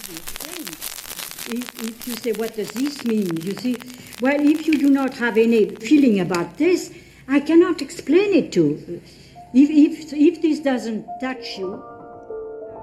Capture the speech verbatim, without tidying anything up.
be explained. If, if you say, what does this mean? You see, well, if you do not have any feeling about this, I cannot explain it to you. If, if, if this doesn't touch you,